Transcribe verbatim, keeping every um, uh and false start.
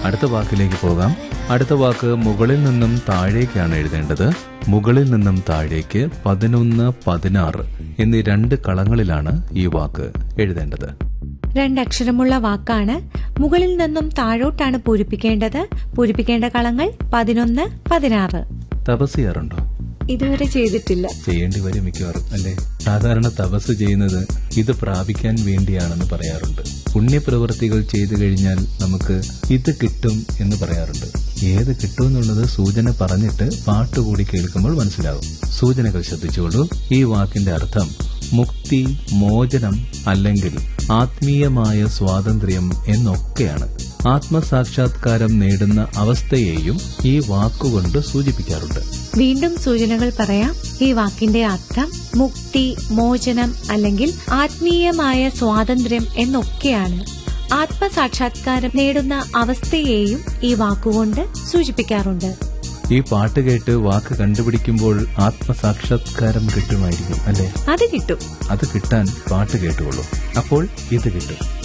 അടുത്ത വാക്കിലേക്ക് പോകാം. അടുത്ത വാക്ക് മുകളിൽ നിന്നും താഴേക്കാണ് എഴുതേണ്ടത്. മുകളിൽ നിന്നും താഴേക്ക് പതിനൊന്ന് പതിനാറ് എന്നീ രണ്ട് കളങ്ങളിലാണ് ഈ വാക്ക് എഴുതേണ്ടത്. രണ്ടക്ഷരമുള്ള വാക്കാണ്. മുകളിൽ നിന്നും താഴോട്ടാണ് പൂരിപ്പിക്കേണ്ടത്. പൂരിപ്പിക്കേണ്ട കളങ്ങൾ പതിനൊന്ന് പതിനാറ്. തപസ് ചെയ്യാറുണ്ടോ? ഇതുവരെ ചെയ്തിട്ടില്ല. ചെയ്യേണ്ടി വരും മിക്കവാറും, അല്ലേ? സാധാരണ തപസ് ചെയ്യുന്നത് ഇത് പ്രാപിക്കാൻ വേണ്ടിയാണെന്ന് പറയാറുണ്ട്. പുണ്യപ്രവൃത്തികൾ ചെയ്തു കഴിഞ്ഞാൽ നമുക്ക് ഇത് കിട്ടും എന്ന് പറയാറുണ്ട്. ഏത് കിട്ടും എന്നുള്ളത് സൂചന പറഞ്ഞിട്ട് പാട്ടുകൂടി കേൾക്കുമ്പോൾ മനസ്സിലാകും. സൂചനകൾ ശ്രദ്ധിച്ചോളൂ. ഈ വാക്കിന്റെ അർത്ഥം മുക്തി, മോചനം അല്ലെങ്കിൽ ആത്മീയമായ സ്വാതന്ത്ര്യം എന്നൊക്കെയാണ്. ആത്മസാക്ഷാത്കാരം നേടുന്ന അവസ്ഥയെയും ഈ വാക്കുകൊണ്ട് സൂചിപ്പിക്കാറുണ്ട്. വീണ്ടും സൂചനകൾ പറയാം. ഈ വാക്കിന്റെ അർത്ഥം മുക്തി, മോചനം അല്ലെങ്കിൽ ആത്മീയമായ സ്വാതന്ത്ര്യം എന്നൊക്കെയാണ്. ആത്മസാക്ഷാത്കാരം നേടുന്ന അവസ്ഥയെയും ഈ വാക്കുകൊണ്ട് സൂചിപ്പിക്കാറുണ്ട്. ഈ പാട്ട് കേട്ട് വാക്ക് കണ്ടുപിടിക്കുമ്പോൾ ആത്മസാക്ഷാത്കാരം കിട്ടുമായിരിക്കും, അല്ലേ? അത് കിട്ടും. അത് കിട്ടാൻ പാട്ട് കേട്ടുകൊള്ളൂ. അപ്പോൾ ഇത് കിട്ടും.